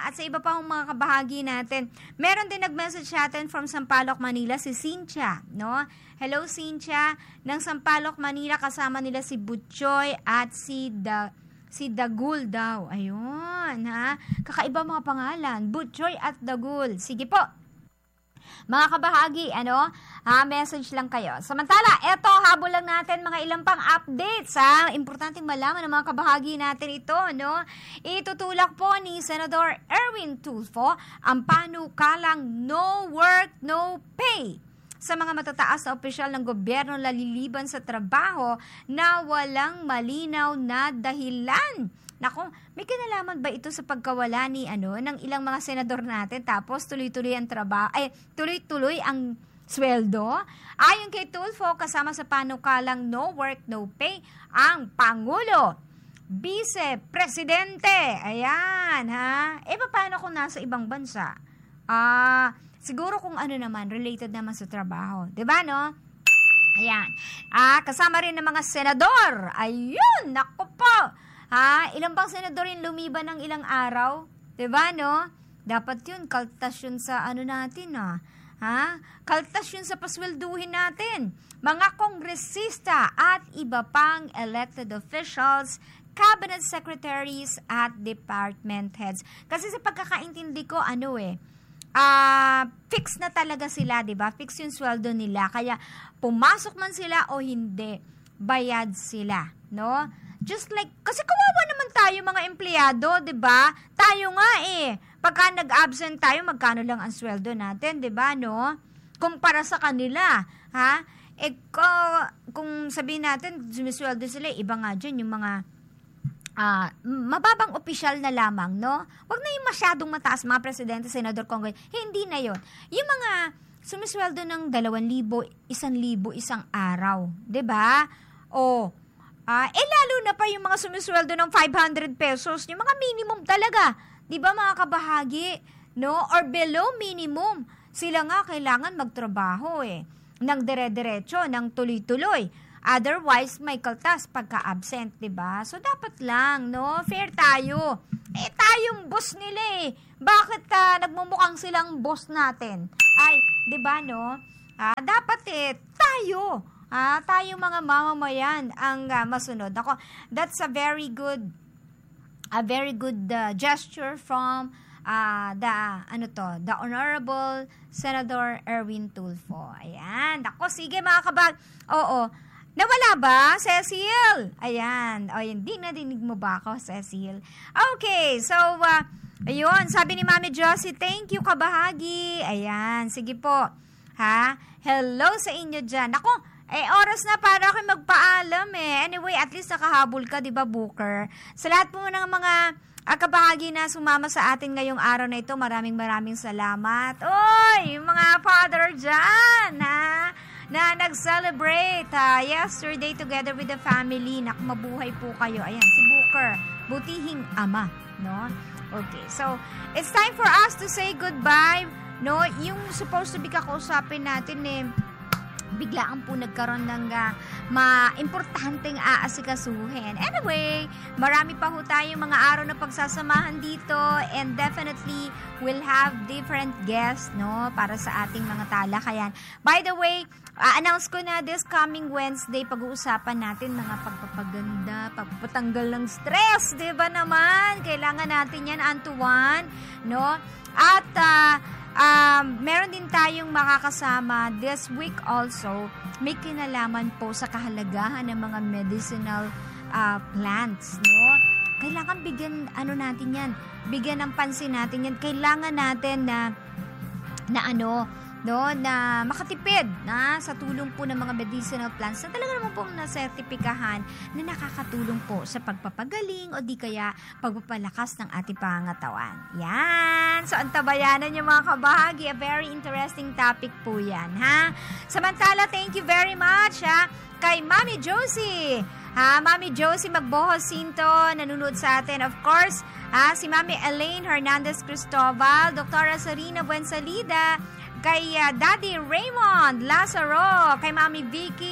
at sa iba pa mga kabahagi natin. Meron din nag-message sa atin from Sampaloc, Manila, si Cynthia, no? Hello, Cynthia, ng Sampaloc, Manila, kasama nila si Butchoy at si Dagul daw. Ayun, ha? Kakaiba mga pangalan, Butchoy at Dagul. Sige po. Mga kabahagi, message lang kayo. Samantala, eto, habol lang natin mga ilang pang updates, ha? Importanteng malaman ng mga kabahagi natin ito, no? Itutulak po ni Senador Erwin Tulfo ang panukalang no work, no pay sa mga matataas na opisyal ng gobyerno laliliban sa trabaho na walang malinaw na dahilan. Nako, may kinalaman ba ito sa pagkawala ni ng ilang mga senador natin tapos tuloy-tuloy ang trabaho, tuloy-tuloy ang sweldo? Ayon kay Tulfo, kasama sa panukalang no work, no pay ang Pangulo, Vice Presidente. Ayan, ha? Paano kung nasa ibang bansa? Siguro kung naman, related naman sa trabaho. Diba, no? Ayan. Kasama rin ng mga senador. Ayun, naku po. Ilang bang senador yung lumiban ng ilang araw? Diba, no? Dapat yun, kaltas yun sa natin, kaltas yun sa paswelduhin natin. Mga kongresista at iba pang elected officials, cabinet secretaries at department heads. Kasi sa pagkakaintindi ko, fix na talaga sila, diba? Fix yung sweldo nila. Kaya, pumasok man sila o hindi, bayad sila, no? Just like, kasi kawawa naman tayo mga empleyado, diba? Tayo nga pagka nag-absent tayo, magkano lang ang sweldo natin, diba, no? Kumpara sa kanila, ha? Kung sabihin natin, sumisweldo sila, iba nga dyan, yung mga mababang opisyal na lamang, no? Huwag na yung masyadong mataas, mga presidente, senador, kongres. Hindi na yon. Yung mga sumisweldo ng 2,000, 1,000 isang araw, 'di ba? Lalo na pa yung mga sumisweldo ng 500 pesos, yung mga minimum talaga, 'di ba mga kabahagi, no? Or below minimum. Sila nga kailangan magtrabaho ng dire-diretso, ng tuloy-tuloy. Otherwise, may kaltas pagka-absent, diba? So, dapat lang, no? Fair tayo. Tayong boss nila Bakit nagmumukhang silang boss natin? Ay, diba, no? Dapat tayo. Tayo mga mamamayan ang masunod. Ako, that's a very good gesture from the Honorable Senator Erwin Tulfo. Ayan. Ako, sige mga kabag. Oo. Nawala ba, Cecil? Ayan. Hindi nadinig mo ba ako, Cecil? Okay, so, ayun, sabi ni Mami Josie, thank you, kabahagi. Ayan, sige po. Hello sa inyo dyan. Ako, oras na para kayo magpaalam Anyway, at least nakahabol ka, di ba, Booker? Sa lahat po ng mga kabahagi na sumama sa atin ngayong araw na ito, maraming salamat. Oy, mga father dyan, na nag-celebrate yesterday together with the family. Mabuhay po kayo. Ayan, si Booker, butihing ama, no? Okay, so, it's time for us to say goodbye, no? Yung supposed to be kakausapin natin biglaan po nagkaroon ng importanteng aasikasuhin. Anyway, marami pa ho tayong mga araw na pagsasamahan dito and definitely we'll have different guests, no, para sa ating mga talakayan. By the way, announce ko na this coming Wednesday, pag-uusapan natin mga pagpapaganda, pagpapatanggal ng stress, di ba naman? Kailangan natin yan, Antuan, no? At, meron din tayong makakasama this week also, may kinalaman po sa kahalagahan ng mga medicinal plants, no? Kailangan bigyan, natin yan, bigyan ng pansin natin yan. Kailangan natin na makatipid sa tulong po ng mga medicinal plants na talaga naman pong nasertipikahan na nakakatulong po sa pagpapagaling o di kaya pagpapalakas ng ating pangangatawan. Yan! So, antabayanan niyo mga kabahagi. A very interesting topic po yan, ha? Samantala, thank you very much, kay Mami Josie. Mami Josie Magbohos Sinto, nanonood sa atin. Of course, si Mami Elaine Hernandez Cristobal, Dr. Sarina Buensalida, kay Daddy Raymond Lazaro, kay Mami Vicky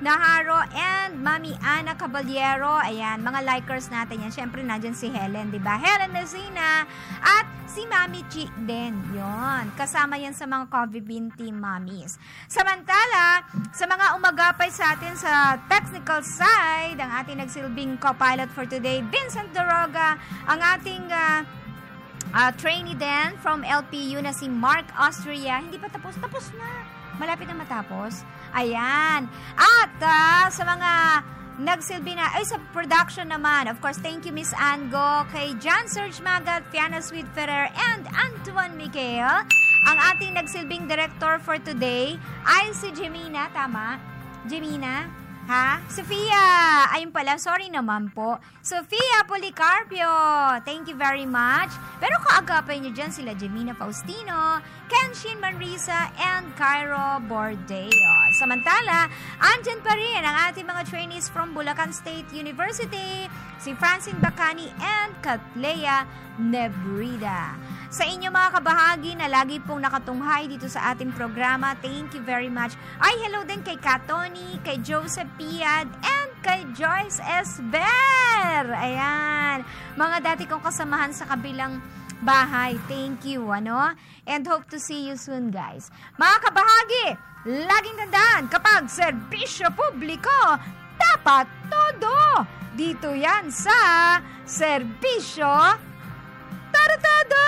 Naharo, and Mami Ana Caballero. Ayan, mga likers natin yan. Siyempre, nandyan si Helen, di ba? Helen Messina at si Mami Chi din. Yon, kasama yan sa mga Coffee Bean Team Mommies. Samantala, sa mga umagapay sa atin sa technical side, ang ating nagsilbing co-pilot for today, Vincent Doroga, ang ating trainee din from LPU na si Mark Austria. Hindi pa tapos. Tapos na. Malapit na matapos. Ayan. At sa mga nagsilbi na, sa production naman, of course, thank you Miss Ango, kay John Serge Magat, Fiana Sweet Ferrer, and Antoine Miguel. Ang ating nagsilbing director for today ay si Jemina, tama? Jemina? Ha? Sofia! Ayun pala, sorry naman po. Sofia Policarpio, thank you very much. Pero kaagapay nyo dyan sila Jemina Faustino, Kenshin Manrisa, and Cairo Bordeo. Samantala, andyan pa rin ang ating mga trainees from Bulacan State University, si Francine Bacani and Catlea Nebrida. Sa inyo mga kabahagi na lagi pong nakatunghay dito sa ating programa, thank you very much. Ay, hello din kay Katoni, kay Joseph Piad, and kay Joyce S. Ber. Ayan, mga dati kong kasamahan sa kabilang bahay. Thank you, ano? And hope to see you soon, guys. Mga kabahagi, laging tandaan, kapag serbisyo publiko, dapat todo. Dito yan sa Serbisyo Todo!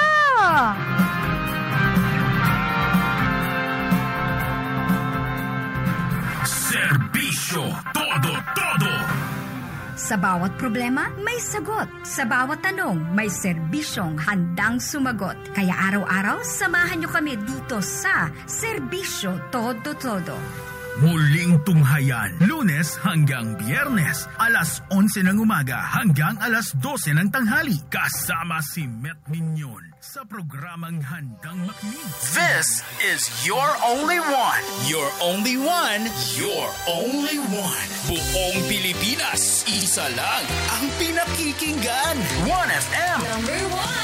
Serbisyo Todo! Sa bawat problema, may sagot. Sa bawat tanong, may serbisyong handang sumagot. Kaya araw-araw, samahan niyo kami dito sa Serbisyo Todo. Muling tunghayan, Lunes hanggang Biyernes, alas 11 ng umaga hanggang alas 12 ng tanghali. Kasama si Met Mignon sa programang Handang Makinig. This is your only one. Your only one. Your only one. Buong Pilipinas, isa lang ang pinakikinggan. 1FM. Number 1.